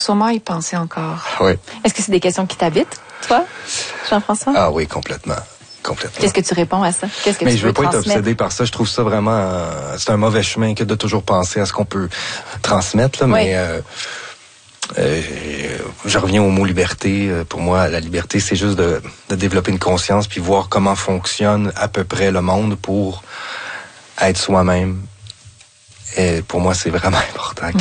sûrement y penser encore. Oui. Est-ce que c'est des questions qui t'habitent, toi, Jean-François? Ah oui, complètement. Qu'est-ce que tu réponds à ça? Qu'est-ce que mais tu je veux pas être transmettre? obsédé par ça. Je trouve ça vraiment... c'est un mauvais chemin que de toujours penser à ce qu'on peut transmettre. Là, oui. Mais je reviens au mot liberté. Pour moi, la liberté, c'est juste de développer une conscience puis voir comment fonctionne à peu près le monde pour être soi-même. Et pour moi, c'est vraiment important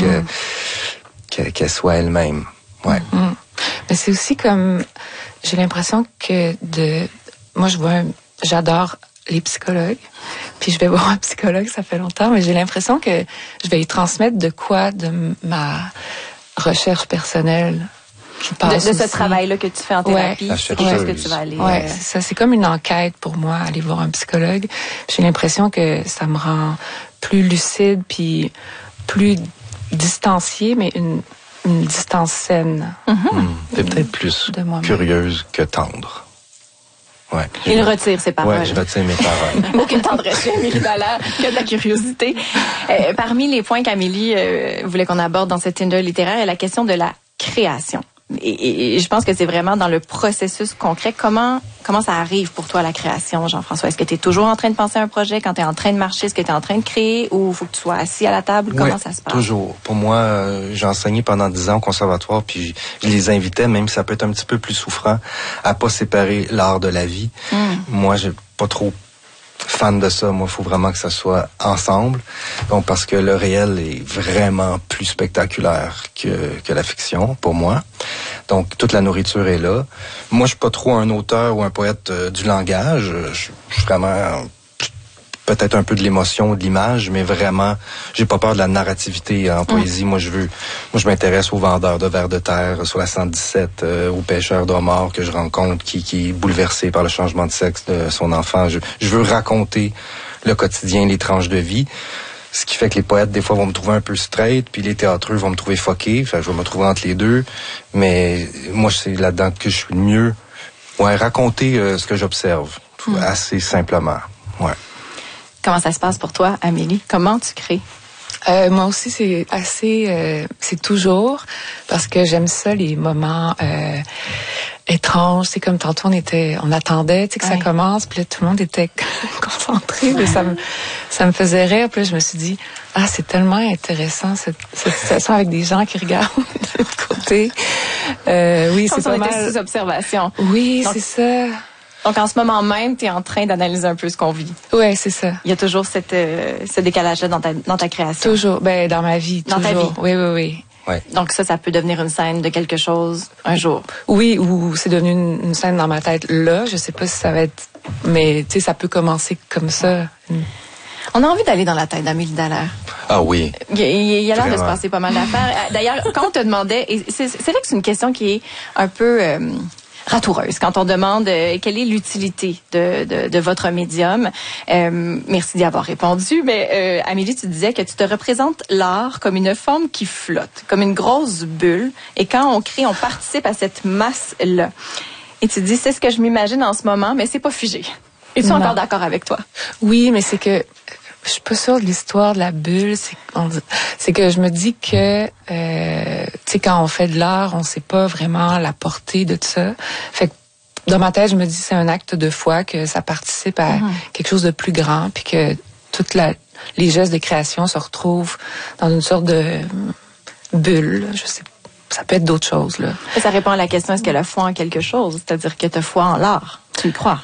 qu'elle soit elle-même. Ouais. Mais c'est aussi comme... J'ai l'impression que moi, j'adore les psychologues. Puis je vais voir un psychologue, ça fait longtemps, mais j'ai l'impression que je vais y transmettre de quoi de ma recherche personnelle. De ce travail-là que tu fais en thérapie, c'est quelque chose que tu vas aller... Oui, c'est ça. C'est comme une enquête pour moi, aller voir un psychologue. J'ai l'impression que ça me rend plus lucide, puis plus distanciée, mais une distance saine. T'es peut-être plus curieuse que tendre. Ouais. Il retire ses paroles. Oui, je retire mes paroles. Aucune tendresse chez Amélie Dallaire, que de la curiosité. Parmi les points qu'Amélie voulait qu'on aborde dans cette Tinder littéraire, il y a la question de la création. Et je pense que c'est vraiment dans le processus concret. Comment ça arrive pour toi, la création, Jean-François? Est-ce que tu es toujours en train de penser à un projet quand tu es en train de marcher? Est-ce que tu es en train de créer ou il faut que tu sois assis à la table? Comment ça se passe? Toujours. Pour moi, j'ai enseigné pendant 10 ans au conservatoire, puis je les invitais, même si ça peut être un petit peu plus souffrant, à pas séparer l'art de la vie. Moi, j'ai pas trop fan de ça. Moi, il faut vraiment que ça soit ensemble. Donc, parce que le réel est vraiment plus spectaculaire que la fiction, pour moi. Donc, toute la nourriture est là. Moi, je suis pas trop un auteur ou un poète du langage. Je suis vraiment peut-être un peu de l'émotion, de l'image, mais vraiment, j'ai pas peur de la narrativité en poésie. Moi, je m'intéresse aux vendeurs de vers de terre sur la 117, aux pêcheurs d'homards que je rencontre, qui est bouleversé par le changement de sexe de son enfant. Je veux raconter le quotidien, les tranches de vie. Ce qui fait que les poètes, des fois, vont me trouver un peu straight, puis les théâtreux vont me trouver fucké. Enfin, je vais me trouver entre les deux. Mais moi, c'est là-dedans que je suis le mieux. Ouais, raconter ce que j'observe. Assez simplement. Ouais. Comment ça se passe pour toi, Amélie? Comment tu crées? Moi aussi, c'est assez... c'est toujours, parce que j'aime ça, les moments étranges. C'est comme tantôt, on attendait que ça commence, puis là, tout le monde était concentré. Puis ça me faisait rire. Puis là, je me suis dit, c'est tellement intéressant, cette situation avec des gens qui regardent de l'autre côté. Oui, c'est pas mal. Sous observation. Oui, donc, c'est ça. Donc, en ce moment même, tu es en train d'analyser un peu ce qu'on vit. Oui, c'est ça. Il y a toujours ce décalage-là dans ta création. Toujours. Dans ma vie. Dans ta vie. Oui. Ouais. Donc, ça peut devenir une scène de quelque chose un jour. Oui, ou c'est devenu une scène dans ma tête là. Je sais pas si ça va être... Mais, tu sais, ça peut commencer comme ça. On a envie d'aller dans la tête d'Amélie Dallaire. Ah oui. Il y a l'air de se passer pas mal d'affaires. D'ailleurs, quand on te demandait... Et c'est vrai que c'est une question qui est un peu... ratoureuse, quand on demande quelle est l'utilité de votre médium. Merci d'y avoir répondu, mais Amélie, tu disais que tu te représentes l'art comme une forme qui flotte, comme une grosse bulle, et quand on crée, on participe à cette masse-là. Et tu dis, c'est ce que je m'imagine en ce moment, mais c'est pas figé. Es-tu encore d'accord avec toi? Oui, mais c'est que je suis pas sûre de l'histoire de la bulle. C'est que je me dis que, tu sais, quand on fait de l'art, on sait pas vraiment la portée de tout ça. Fait que dans ma tête, je me dis c'est un acte de foi, que ça participe à quelque chose de plus grand, puis que les gestes de création se retrouvent dans une sorte de bulle. Je sais pas. Ça peut être d'autres choses, là. Ça répond à la question, est-ce qu'elle a foi en quelque chose? C'est-à-dire que tu as foi en l'art. Tu y crois?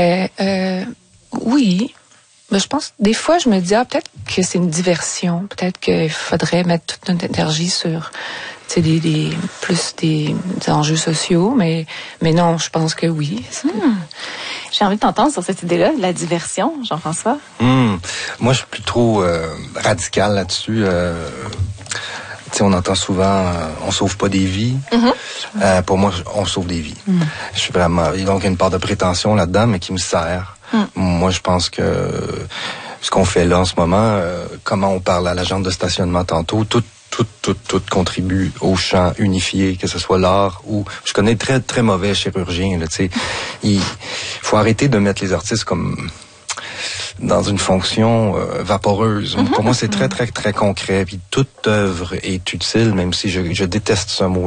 Oui. Mais je pense, des fois, je me dis, peut-être que c'est une diversion. Peut-être qu'il faudrait mettre toute notre énergie sur, tu sais, plus des enjeux sociaux. Mais non, je pense que oui. J'ai envie de t'entendre sur cette idée-là, la diversion, Jean-François. Moi, je suis plus trop radical là-dessus. Tu sais, on entend souvent, on sauve pas des vies. Pour moi, on sauve des vies. Je suis vraiment... Il y a donc une part de prétention là-dedans, mais qui me sert. Moi, je pense que ce qu'on fait là en ce moment, comment on parle à l'agent de stationnement tantôt, tout contribue au champ unifié, que ce soit l'art ou... Je connais très, très mauvais chirurgiens, là, tu sais. Il faut arrêter de mettre les artistes comme... dans une fonction vaporeuse. Pour moi, c'est très, très, très concret. Puis toute œuvre est utile, même si je déteste ce mot.